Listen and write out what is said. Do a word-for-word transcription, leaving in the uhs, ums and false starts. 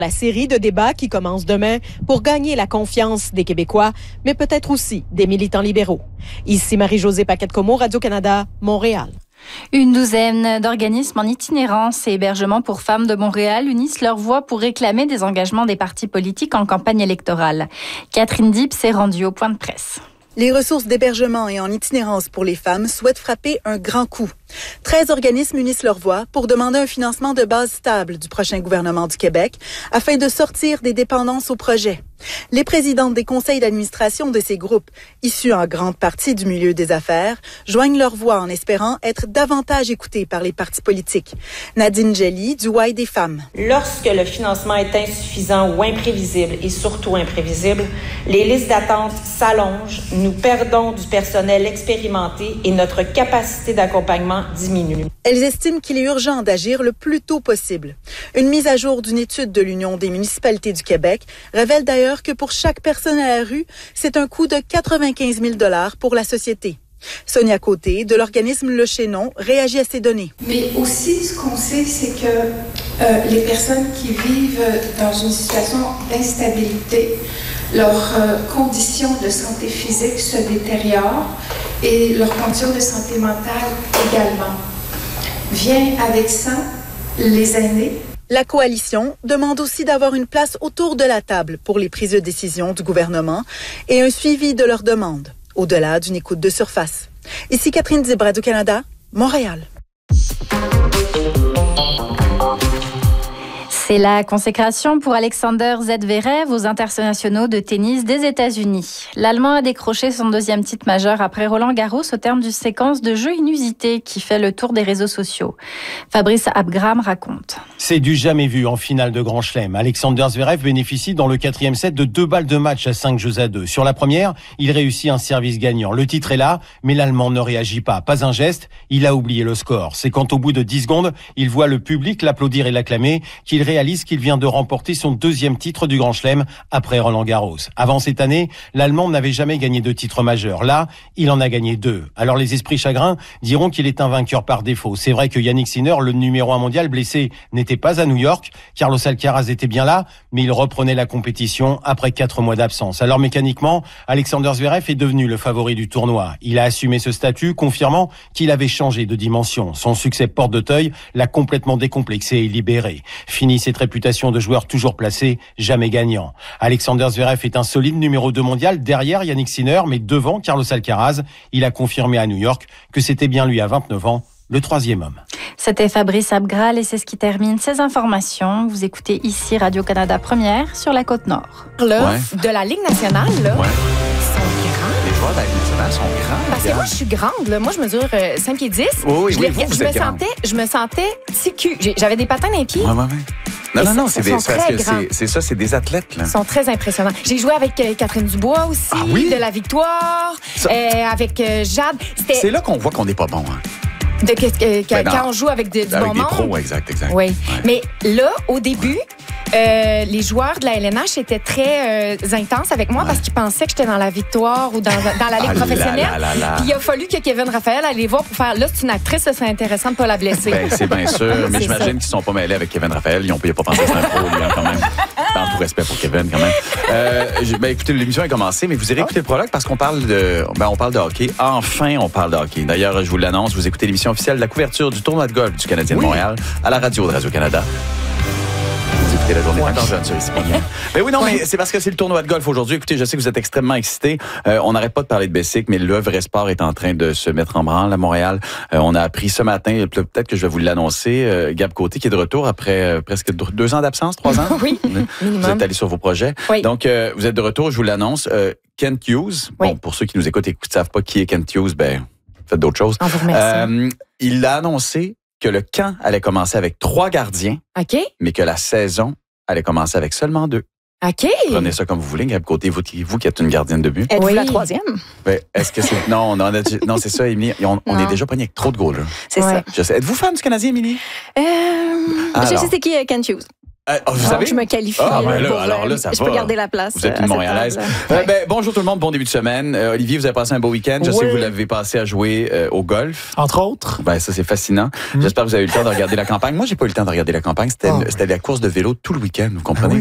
La série de débats qui commence demain pour gagner la confiance des Québécois, mais peut-être aussi des militants libéraux. Ici Marie-Josée Paquette-Comeau, Radio-Canada, Montréal. Une douzaine d'organismes en itinérance et hébergement pour femmes de Montréal unissent leur voix pour réclamer des engagements des partis politiques en campagne électorale. Catherine Dipp s'est rendue au point de presse. Les ressources d'hébergement et en itinérance pour les femmes souhaitent frapper un grand coup. treize organismes unissent leur voix pour demander un financement de base stable du prochain gouvernement du Québec afin de sortir des dépendances au projet. Les présidentes des conseils d'administration de ces groupes, issus en grande partie du milieu des affaires, joignent leur voix en espérant être davantage écoutées par les partis politiques. Nadine Jelly, du Y des femmes. Lorsque le financement est insuffisant ou imprévisible, et surtout imprévisible, les listes d'attente s'allongent, nous perdons du personnel expérimenté et notre capacité d'accompagnement diminue. Elles estiment qu'il est urgent d'agir le plus tôt possible. Une mise à jour d'une étude de l'Union des municipalités du Québec révèle d'ailleurs que pour chaque personne à la rue, c'est un coût de quatre-vingt-quinze mille dollars pour la société. Sonia Côté, de l'organisme Le Chaînon, réagit à ces données. Mais aussi, ce qu'on sait, c'est que euh, les personnes qui vivent dans une situation d'instabilité, leurs euh, conditions de santé physique se détériorent et leurs conditions de santé mentale également. Vient avec ça les aînés. La coalition demande aussi d'avoir une place autour de la table pour les prises de décision du gouvernement et un suivi de leurs demandes, au-delà d'une écoute de surface. Ici Catherine Dipp, Radio-Canada, Montréal. C'est la consécration pour Alexander Zverev aux internationaux de tennis des États-Unis. L'Allemand a décroché son deuxième titre majeur après Roland-Garros au terme d'une séquence de jeux inusités qui fait le tour des réseaux sociaux. Fabrice Abgram raconte. C'est du jamais vu en finale de Grand Chelem. Alexander Zverev bénéficie dans le quatrième set de deux balles de match à cinq jeux à deux. Sur la première, il réussit un service gagnant. Le titre est là, mais l'Allemand ne réagit pas. Pas un geste, il a oublié le score. C'est quand au bout de dix secondes, il voit le public l'applaudir et l'acclamer qu'il réalise qu'il vient de remporter son deuxième titre du Grand Chelem après Roland-Garros. Avant cette année, l'Allemand n'avait jamais gagné de titre majeur. Là, il en a gagné deux. Alors les esprits chagrins diront qu'il est un vainqueur par défaut. C'est vrai que Yannick Sinner, le numéro un mondial blessé, n'était pas à New York. Carlos Alcaraz était bien là, mais il reprenait la compétition après quatre mois d'absence. Alors mécaniquement, Alexander Zverev est devenu le favori du tournoi. Il a assumé ce statut, confirmant qu'il avait changé de dimension. Son succès porte d'Auteuil l'a complètement décomplexé et libéré. Fini cette réputation de joueur toujours placé, jamais gagnant. Alexander Zverev est un solide numéro deux mondial derrière Yannick Sinner, mais devant Carlos Alcaraz. Il a confirmé à New York que c'était bien lui à vingt-neuf ans, le troisième homme. C'était Fabrice Abgral et c'est ce qui termine ces informations. Vous écoutez ici Radio-Canada Première sur la Côte-Nord. Là, Ouais. de la Ligue nationale, là, Ouais. ils sont grands. Les joueurs de la Ligue nationale sont grands. Parce que moi, je suis grande. Là. Moi, je mesure euh, cinq pieds dix. Oui, oui, je oui, les- vous, vous je, me êtes grande. sentais, je me sentais petit cul. J'ai- J'avais des patins dans les pieds. Ouais, ouais, ouais. Non, Et non, non, ça- c'est ça des- sont c'est parce très que grands. c'est- c'est ça, c'est des athlètes, là. Ils sont très impressionnants. J'ai joué avec euh, Catherine Dubois aussi, Ah oui? de la Victoire, Ça- euh, avec euh, Jade. C'était C'est là qu'on voit qu'on n'est pas bon, hein. de, que- que- Ben non. quand on joue avec de- du Avec bon des monde. pros, exact, exact. Oui. Ouais. Mais là, au début, euh, les joueurs de la L N H étaient très euh, intenses avec moi Ouais. parce qu'ils pensaient que j'étais dans la Victoire ou dans, dans la Ligue Ah là professionnelle. là là là. Puis il a fallu que Kevin Raphaël aille les voir pour faire là, c'est une actrice, ça serait intéressant de ne pas la blesser. Ben, c'est bien sûr, mais C'est j'imagine ça. qu'ils ne sont pas mêlés avec Kevin Raphaël. Ils n'ont pas pensé que c'était un pro, lui, hein, quand même. Dans tout respect pour Kevin, quand même. Euh, je- ben, écoutez, l'émission est commencée, mais vous irez écouter le prologue parce qu'on parle de, ben, on parle de hockey. Enfin, on parle de hockey. D'ailleurs, je vous l'annonce, vous écoutez l'émission officielle de la couverture du tournoi de golf du Canadien de Montréal à la radio de Radio-Canada. Vous écoutez la journée encore jeune sur ici. Mais oui, non, mais c'est parce que c'est le tournoi de golf aujourd'hui. Écoutez, je sais que vous êtes extrêmement excités. Euh, on n'arrête pas de parler de Bessic, mais le vrai sport est en train de se mettre en branle à Montréal. Euh, on a appris ce matin, peut-être que je vais vous l'annoncer, euh, Gab Côté qui est de retour après euh, presque deux ans d'absence, trois ans. Oui, Vous minimum. êtes allé sur vos projets. Oui. Donc, euh, vous êtes de retour, je vous l'annonce. Euh, Kent Hughes, Oui. bon, pour ceux qui nous écoutent et qui ne savent pas qui est Kent Hughes, ben, faites d'autres choses. On vous remercie. Euh, il a annoncé que le camp allait commencer avec trois gardiens, OK? mais que la saison allait commencer avec seulement deux. OK. Prenez ça comme vous voulez, Gab Côté, vous, qui- vous qui êtes une gardienne de but. Êtes-vous Oui. la troisième? Ben, est-ce que c'est. Non, on en a, non c'est ça, Émilie. On, on Non. est déjà pogné avec trop de goalers. C'est Ouais. ça. Je sais. Êtes-vous fan du Canadien, Émilie? Euh, Alors. je sais c'est qui euh, Kent Hughes. Euh, oh, vous Alors, savez? je me qualifie. Ah, ben là, pour, alors là, ça je va. peux garder la place. Vous êtes euh, une à Montréalaise. cette Euh, table. ben, bonjour tout le monde, bon début de semaine. Euh, Olivier, vous avez passé un beau week-end. Je Oui. sais que vous l'avez passé à jouer euh, au golf. Entre autres. Ben, ça, c'est fascinant. Mm. J'espère que vous avez eu le temps de regarder la campagne. Moi, j'ai pas eu le temps de regarder la campagne. C'était, Ah, c'était la course de vélo tout le week-end, vous comprenez? Ah oui.